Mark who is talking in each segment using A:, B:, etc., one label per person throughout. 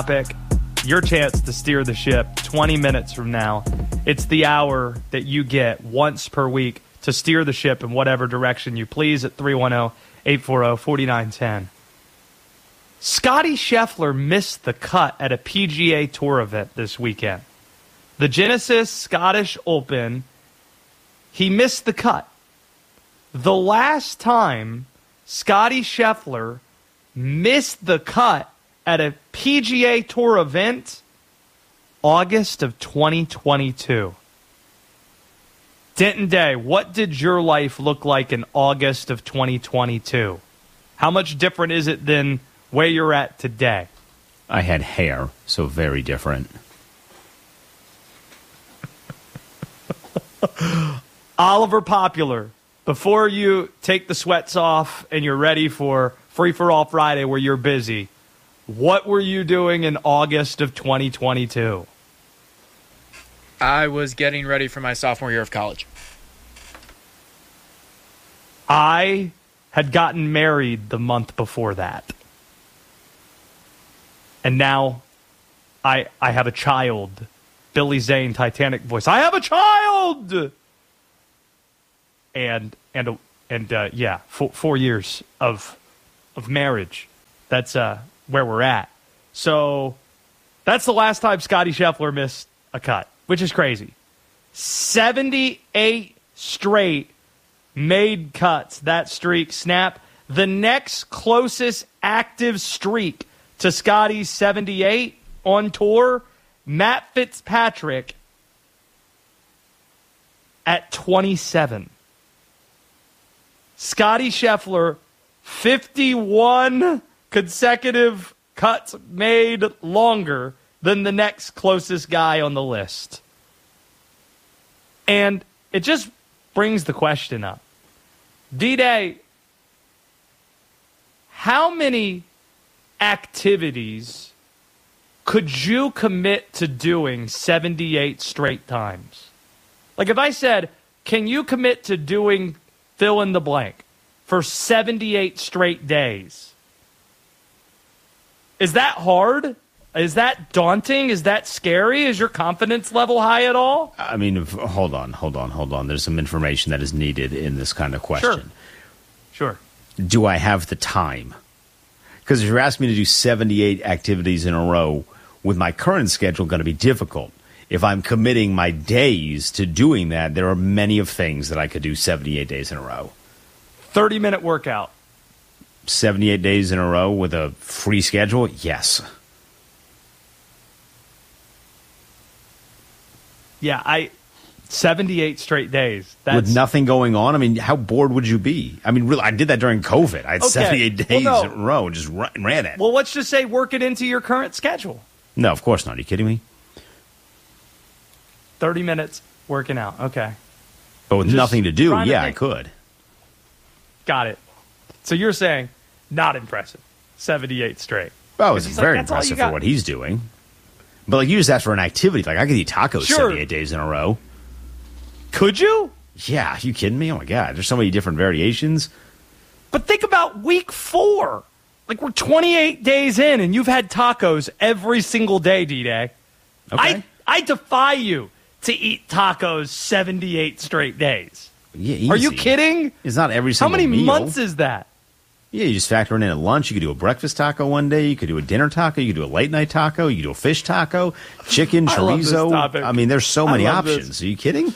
A: topic, your chance to steer the ship 20 minutes from now. It's the hour that you get once per week to steer the ship in whatever direction you please at 310-840-4910. Scotty Scheffler missed the cut at a PGA Tour event this weekend. The Genesis Scottish Open, he missed the cut. The last time Scotty Scheffler missed the cut at a PGA Tour event, August of 2022. Denton Day, what did your life look like in August of 2022? How much different is it than where you're at today?
B: I had hair, so very different.
A: Oliver Popular, before you take the sweats off and you're ready for Free For All Friday where you're busy, what were you doing in August of 2022?
C: I was getting ready for my sophomore year of college.
A: I had gotten married the month before that. And now I have a child. Billy Zane, Titanic voice. I have a child! And 4 years of marriage. That's where we're at. So that's the last time Scotty Scheffler missed a cut, which is crazy. 78 straight made cuts. That streak snap. The next closest active streak to Scotty's 78 on tour, Matt Fitzpatrick at 27. Scotty Scheffler, 51 consecutive cuts made longer than the next closest guy on the list. And it just brings the question up. D-Day, how many activities could you commit to doing 78 straight times? Like if I said, can you commit to doing fill in the blank for 78 straight days? Is that hard? Is that daunting? Is that scary? Is your confidence level high at all?
B: I mean, hold on. There's some information that is needed in this kind of question.
A: Sure.
B: Do I have the time? Because if you're asking me to do 78 activities in a row, with my current schedule, going to be difficult. If I'm committing my days to doing that, there are many of things that I could do 78 days in a row.
A: 30-minute workout.
B: 78 days in a row with a free schedule? Yes.
A: Yeah, 78 straight days.
B: With nothing going on? I mean, how bored would you be? I mean, really, I did that during COVID. I had 78 days in a row and just ran it.
A: Well, let's just say work it into your current schedule.
B: No, of course not. Are you kidding me?
A: 30 minutes working out. Okay.
B: But with nothing to do, yeah, I could.
A: Got it. So you're saying not impressive. 78 straight.
B: Oh, it's very impressive for what he's doing. But like you just asked for an activity. Like I could eat tacos 78 days in a row.
A: Could you?
B: Yeah. Are you kidding me? Oh, my God. There's so many different variations.
A: But think about week 4. Like we're 28 days in and you've had tacos every single day, D-Day.
B: Okay.
A: I defy you to eat tacos 78 straight days.
B: Yeah, easy.
A: Are you kidding?
B: It's not every single meal.
A: How many months is that?
B: Yeah, you just factor it in at lunch. You could do a breakfast taco one day. You could do a dinner taco. You could do a late night taco. You could do a fish taco, chicken, chorizo. I mean, there's so many options. Are you kidding?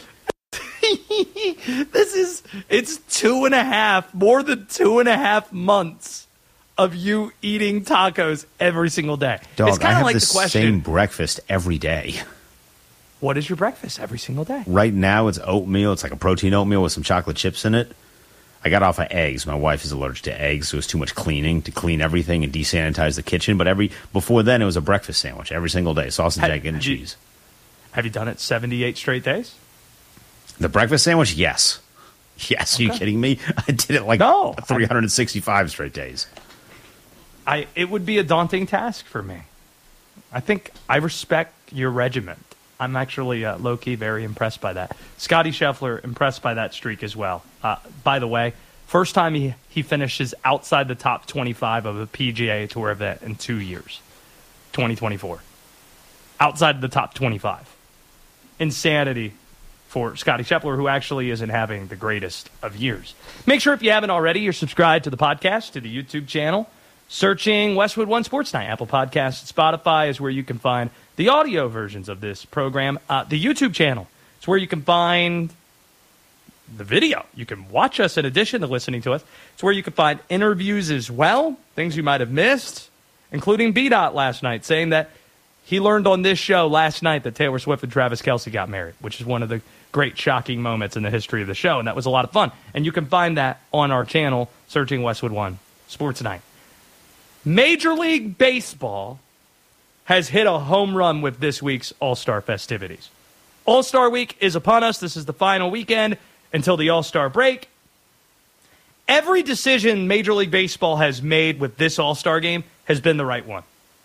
A: It's 2.5, more than 2.5 months of you eating tacos every single day.
B: Dog,
A: it's kind of like
B: the
A: question.
B: Same breakfast every day.
A: What is your breakfast every single day?
B: Right now, it's oatmeal. It's like a protein oatmeal with some chocolate chips in it. I got off of eggs. My wife is allergic to eggs, so it's too much cleaning to clean everything and desanitize the kitchen. But before then, it was a breakfast sandwich every single day. Sausage, egg, and cheese.
A: Have you done it 78 straight days?
B: The breakfast sandwich? Yes. Yes. Okay. Are you kidding me? I did it like 365 straight days.
A: It would be a daunting task for me. I think I respect your regiment. I'm actually low-key very impressed by that. Scotty Scheffler, impressed by that streak as well. By the way, first time he finishes outside the top 25 of a PGA Tour event in 2 years. 2024. Outside of the top 25. Insanity for Scotty Scheffler, who actually isn't having the greatest of years. Make sure if you haven't already, you're subscribed to the podcast, to the YouTube channel. Searching Westwood One Sports Night. Apple Podcasts, Spotify is where you can find the audio versions of this program. The YouTube channel is where you can find the video. You can watch us in addition to listening to us. It's where you can find interviews as well, things you might have missed, including B-Dot last night, saying that he learned on this show last night that Taylor Swift and Travis Kelce got married, which is one of the great shocking moments in the history of the show, and that was a lot of fun. And you can find that on our channel, searching Westwood One Sports Night. Major League Baseball has hit a home run with this week's All-Star festivities. All-Star Week is upon us. This is the final weekend until the All-Star break. Every decision Major League Baseball has made with this All-Star game has been the right one.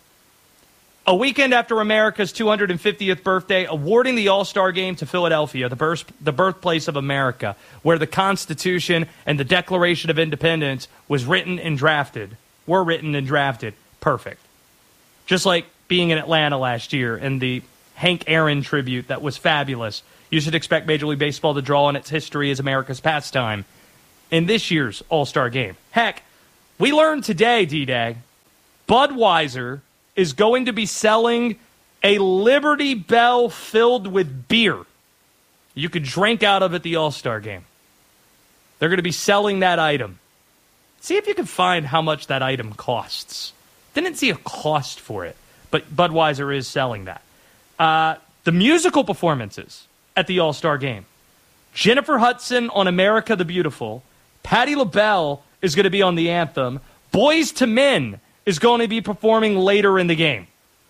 A: A weekend after America's 250th birthday, awarding the All-Star Game to Philadelphia, the birthplace of America, where the Constitution and the Declaration of Independence were written and drafted. Perfect. Just like being in Atlanta last year and the Hank Aaron tribute that was fabulous. You should expect Major League Baseball to draw on its history as America's pastime in this year's All-Star Game. Heck, we learned today, D-Day, Budweiser is going to be selling a Liberty Bell filled with beer you could drink out of at the All-Star Game. They're going to be selling that item. See if you can find how much that item costs. Didn't see a cost for it, but Budweiser is selling that. The musical performances at the All-Star Game. Jennifer Hudson on America the Beautiful. Patti LaBelle is going to be on the anthem. Boyz II Men is going to be performing later in the game.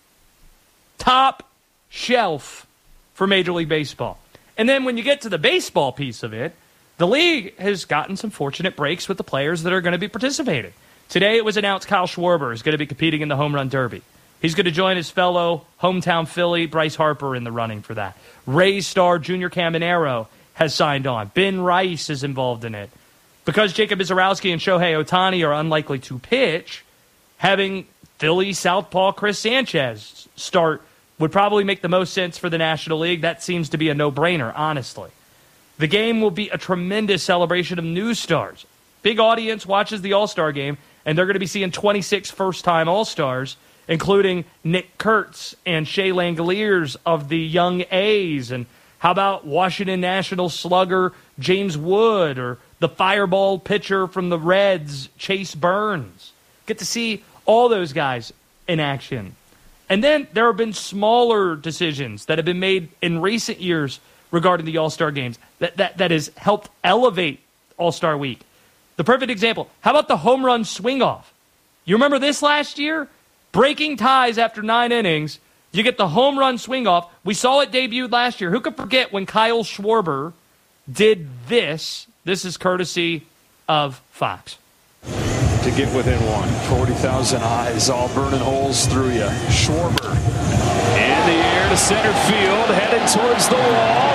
A: Top shelf for Major League Baseball. And then when you get to the baseball piece of it, the league has gotten some fortunate breaks with the players that are going to be participating. Today it was announced Kyle Schwarber is going to be competing in the Home Run Derby. He's going to join his fellow hometown Philly, Bryce Harper, in the running for that. Rays star Junior Caminero has signed on. Ben Rice is involved in it. Because Jacob Izarowski and Shohei Ohtani are unlikely to pitch, having Philly southpaw Chris Sanchez start would probably make the most sense for the National League. That seems to be a no-brainer, honestly. The game will be a tremendous celebration of new stars. Big audience watches the All-Star Game, and they're going to be seeing 26 first-time All-Stars, including Nick Kurtz and Shea Langoliers of the Young A's. And how about Washington National slugger James Wood, or the fireball pitcher from the Reds, Chase Burns? Get to see all those guys in action. And then there have been smaller decisions that have been made in recent years regarding the All-Star games that has helped elevate All-Star Week. The perfect example, how about the home run swing-off? You remember this last year? Breaking ties after 9 innings. You get the home run swing-off. We saw it debuted last year. Who could forget when Kyle Schwarber did this? This is courtesy of Fox.
D: To get within one. 40,000 eyes all burning holes through you. Schwarber in the air to center field, headed towards the wall,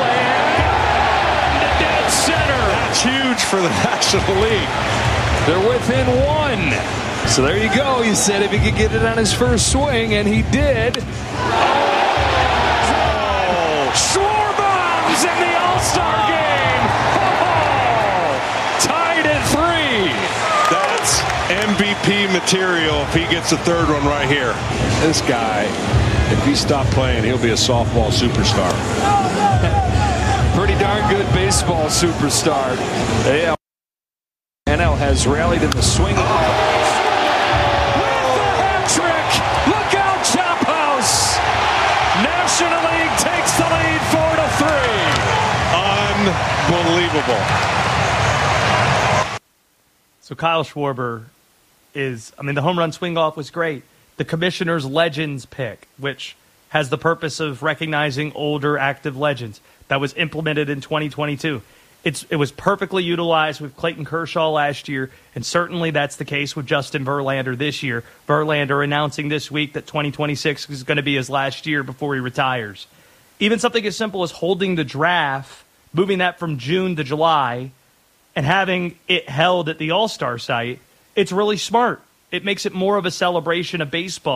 D: and dead center. That's huge for the National League. They're within one. So there you go. He said if he could get it on his first swing, and he did. Oh, Schwarber's in the All-Star game. Oh, tied at 3.
E: That's MVP material if he gets the third one right here.
D: This guy, if he stopped playing, he'll be a softball superstar. Pretty darn good baseball superstar. Yeah. NL has rallied in the swing. With the hat trick. Look out, Chop House. National League takes the lead 4-3.
E: Unbelievable.
A: So Kyle Schwarber the home run swing-off was great. The Commissioner's Legends pick, which has the purpose of recognizing older active legends, that was implemented in 2022. It was perfectly utilized with Clayton Kershaw last year, and certainly that's the case with Justin Verlander this year. Verlander announcing this week that 2026 is going to be his last year before he retires. Even something as simple as holding the draft, moving that from June to July, and having it held at the All-Star site, it's really smart. It makes it more of a celebration of baseball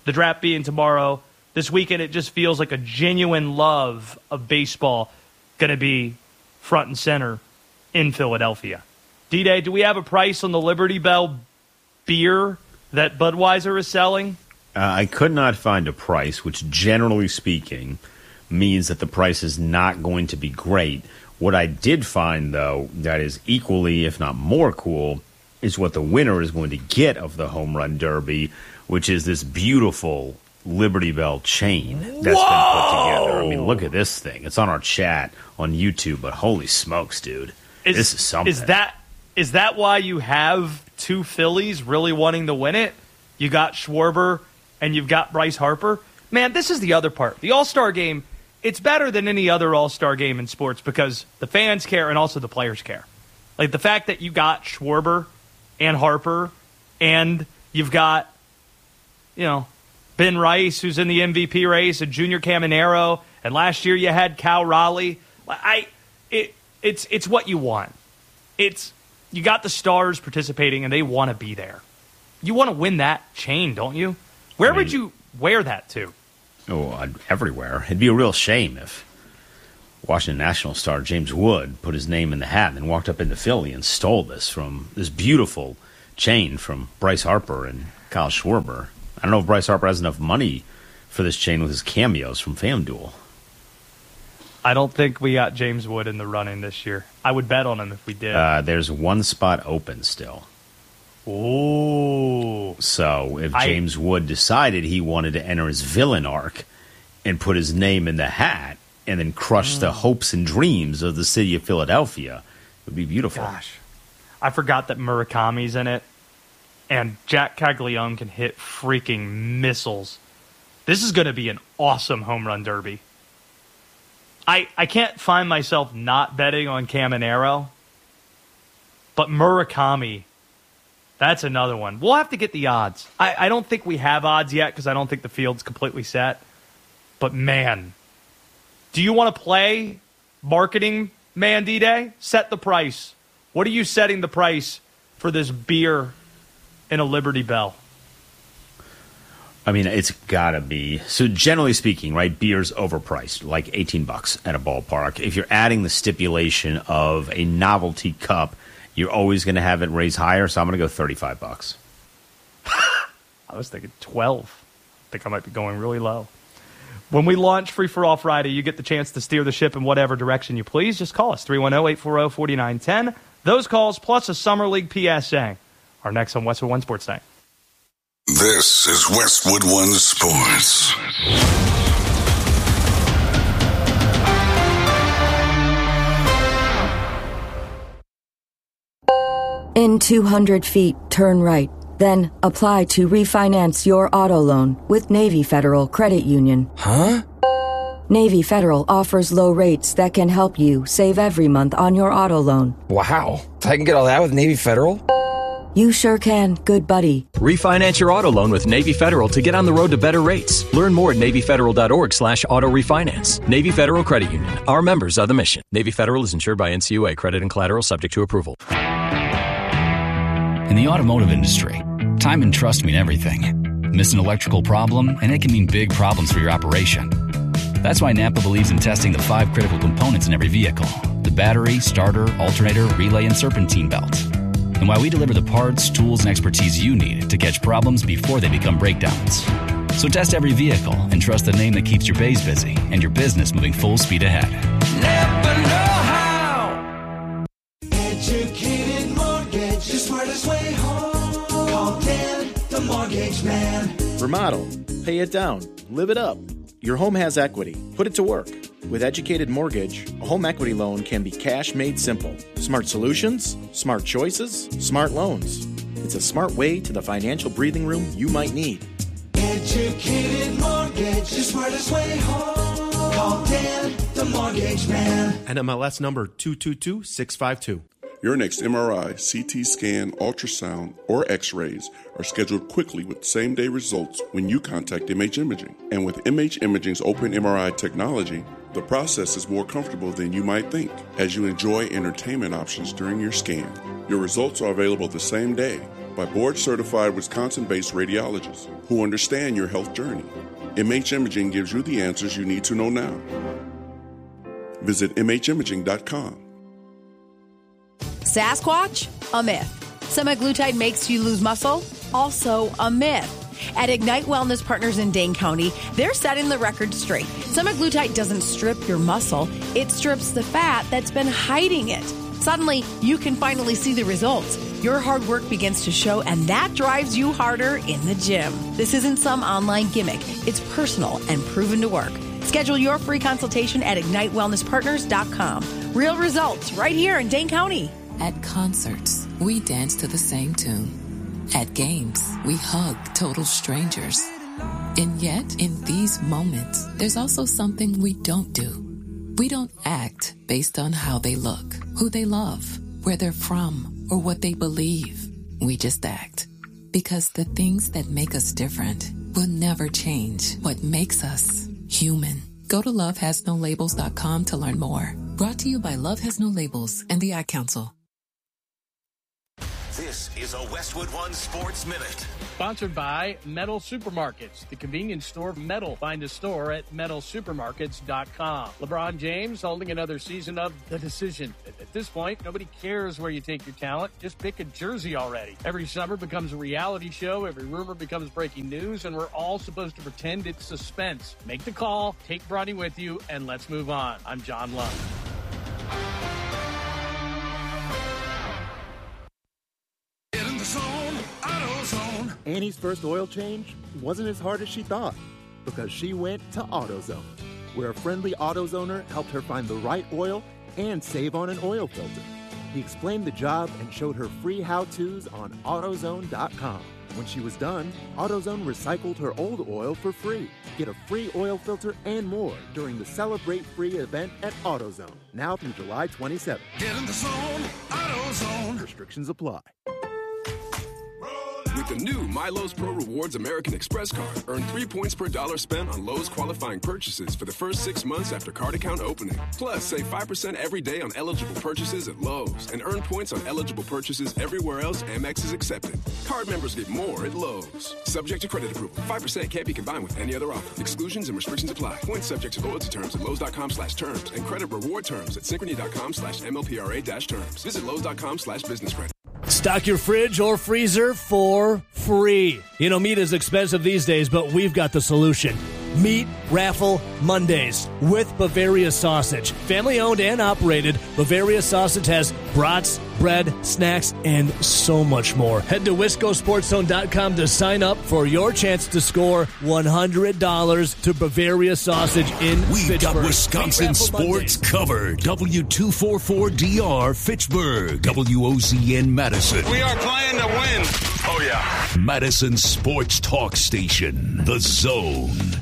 A: the draft being tomorrow, this weekend it just feels like a genuine love of baseball going to be front and center in Philadelphia. D-Day, do we have a price on the Liberty Bell beer that Budweiser is selling?
B: I could not find a price, which generally speaking means that the price is not going to be great. What I did find, though, that is equally, if not more cool, is what the winner is going to get of the Home Run Derby, which is this beautiful Liberty Bell chain that's been put together. I mean, look at this thing. It's on our chat on YouTube, but holy smokes, dude. This is something.
A: Is that why you have two Phillies really wanting to win it? You got Schwarber and you've got Bryce Harper. Man, this is the other part. The All-Star game, it's better than any other All-Star game in sports because the fans care and also the players care. Like the fact that you got Schwarber and Harper and you've got, Ben Rice, who's in the MVP race, and Junior Caminero, and last year you had Cal Raleigh. It's what you want. You got the stars participating, and they want to be there. You want to win that chain, don't you? Where would you wear that to?
B: Oh, everywhere. It'd be a real shame if Washington Nationals star James Wood put his name in the hat and then walked up into Philly and stole this beautiful chain from Bryce Harper and Kyle Schwarber. I don't know if Bryce Harper has enough money for this chain with his cameos from FanDuel.
A: I don't think we got James Wood in the running this year. I would bet on him if we did.
B: There's one spot open still.
A: Ooh.
B: So if James Wood decided he wanted to enter his villain arc and put his name in the hat and then crush the hopes and dreams of the city of Philadelphia, it would be beautiful.
A: Gosh. I forgot that Murakami's in it. And Jack Caglione can hit freaking missiles. This is going to be an awesome home run derby. I can't find myself not betting on Caminero. But Murakami, that's another one. We'll have to get the odds. I don't think we have odds yet because I don't think the field's completely set. But, man, do you want to play marketing man D-Day? Set the price. What are you setting the price for this beer in a Liberty Bell?
B: I mean, it's got to be. So generally speaking, right, beer's overpriced, like $18 at a ballpark. If you're adding the stipulation of a novelty cup, you're always going to have it raise higher, so I'm going to go $35.
A: I was thinking 12. I think I might be going really low. When we launch Free For All Friday, you get the chance to steer the ship in whatever direction you please. Just call us, 310-840-4910. Those calls plus a Summer League PSA are next on Westwood One Sports Night.
F: This is Westwood One Sports.
G: In 200 feet, turn right. Then apply to refinance your auto loan with Navy Federal Credit Union.
H: Huh?
G: Navy Federal offers low rates that can help you save every month on your auto loan.
H: Wow. I can get all that with Navy Federal?
G: You sure can, good buddy.
I: Refinance your auto loan with Navy Federal to get on the road to better rates. Learn more at NavyFederal.org/auto refinance. Navy Federal Credit Union. Our members are the mission. Navy Federal is insured by NCUA. Credit and collateral subject to approval.
J: In the automotive industry, time and trust mean everything. Miss an electrical problem, and it can mean big problems for your operation. That's why Napa believes in testing the 5 critical components in every vehicle: the battery, starter, alternator, relay, and serpentine belt. And why we deliver the parts, tools, and expertise you need to catch problems before they become breakdowns. So test every vehicle and trust the name that keeps your bays busy and your business moving full speed ahead.
K: Napa know-how. Educated Mortgage, the smartest way home. Call Dan, the mortgage man.
L: Remodel. Pay it down. Live it up. Your home has equity. Put it to work. With Educated Mortgage, a home equity loan can be cash made simple. Smart solutions, smart choices, smart loans. It's a smart way to the financial breathing room you might need.
K: Educated Mortgage, the smartest way home. Call Dan, the mortgage man.
M: NMLS number 222652.
E: Your next MRI, CT scan, ultrasound, or x-rays are scheduled quickly with same-day results when you contact MH Imaging. And with MH Imaging's open MRI technology, the process is more comfortable than you might think as you enjoy entertainment options during your scan. Your results are available the same day, by board-certified Wisconsin-based radiologists who understand your health journey. MH Imaging gives you the answers you need to know now. Visit MHimaging.com.
N: Sasquatch? A myth. Semaglutide makes you lose muscle? Also a myth. At Ignite Wellness Partners in Dane County, they're setting the record straight. Semaglutide doesn't strip your muscle, it strips the fat that's been hiding it. Suddenly, you can finally see the results. Your hard work begins to show, and that drives you harder in the gym. This isn't some online gimmick. It's personal and proven to work. Schedule your free consultation at IgniteWellnessPartners.com. Real results right here in Dane County.
O: At concerts, we dance to the same tune. At games, we hug total strangers. And yet, in these moments, there's also something we don't do. We don't act based on how they look, who they love, where they're from, or what they believe. We just act. Because the things that make us different will never change what makes us human. Go to lovehasnolabels.com to learn more. Brought to you by Love Has No Labels and the Ad Council.
P: This is a Westwood One Sports Minute.
Q: Sponsored by Metal Supermarkets, the convenience store for metal. Find a store at metalsupermarkets.com. LeBron James holding another season of The Decision. At this point, nobody cares where you take your talent. Just pick a jersey already. Every summer becomes a reality show. Every rumor becomes breaking news, and we're all supposed to pretend it's suspense. Make the call, take Bronny with you, and let's move on. I'm John Love.
R: Annie's first oil change wasn't as hard as she thought because she went to AutoZone, where a friendly AutoZoner helped her find the right oil and save on an oil filter. He explained the job and showed her free how-tos on AutoZone.com. When she was done, AutoZone recycled her old oil for free. Get a free oil filter and more during the Celebrate Free event at AutoZone, now through July 27th.
K: Get in the zone, AutoZone.
R: Restrictions apply.
S: With the new MyLowe's Pro Rewards American Express card, earn 3 points per dollar spent on Lowe's qualifying purchases for the first 6 months after card account opening. Plus, save 5% every day on eligible purchases at Lowe's and earn points on eligible purchases everywhere else Amex is accepted. Card members get more at Lowe's. Subject to credit approval. 5% can't be combined with any other offer. Exclusions and restrictions apply. Points subject to loyalty terms at Lowe's.com/terms and credit reward terms at Synchrony.com/MLPRA-terms. Visit Lowe's.com/business credit.
T: Stock your fridge or freezer for free. You know, meat is expensive these days, but we've got the solution. Meat Raffle Mondays with Bavaria Sausage. Family owned and operated, Bavaria Sausage has brats, bread, snacks, and so much more. Head to WiscoSportsZone.com to sign up for your chance to score $100 to Bavaria Sausage in Fitchburg.
U: Got Wisconsin sports covered. W244DR Fitchburg. WOZN Madison.
V: We are playing to win.
U: Oh, yeah. Madison Sports Talk Station. The Zone.